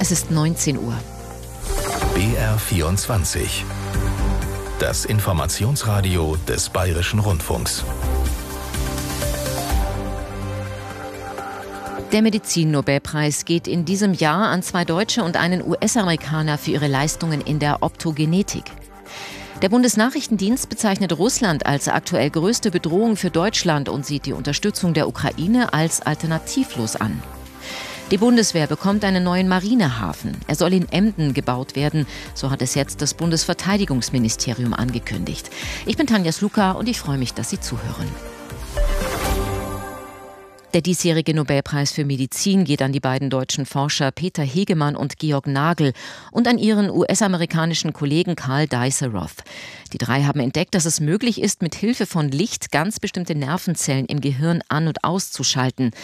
Es ist 19 Uhr. BR24. Das Informationsradio des Bayerischen Rundfunks. Der Medizin-Nobelpreis geht in diesem Jahr an 2 Deutsche und einen US-Amerikaner für ihre Leistungen in der Optogenetik. Der Bundesnachrichtendienst bezeichnet Russland als aktuell größte Bedrohung für Deutschland und sieht die Unterstützung der Ukraine als alternativlos an. Die Bundeswehr bekommt einen neuen Marinehafen. Er soll in Emden gebaut werden, so hat es jetzt das Bundesverteidigungsministerium angekündigt. Ich bin Tanja Sluka und ich freue mich, dass Sie zuhören. Der diesjährige Nobelpreis für Medizin geht an die beiden deutschen Forscher Peter Hegemann und Georg Nagel und an ihren US-amerikanischen Kollegen Karl Deisseroth. Die drei haben entdeckt, dass es möglich ist, mit Hilfe von Licht ganz bestimmte Nervenzellen im Gehirn an- und auszuschalten.